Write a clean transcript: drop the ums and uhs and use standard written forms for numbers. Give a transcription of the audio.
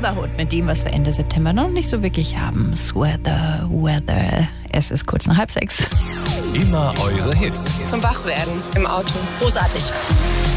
überholt mit dem, was wir Ende September noch nicht so wirklich haben. Weather. Es ist kurz nach 5:30. Immer eure Hits. Zum Wachwerden im Auto. Großartig.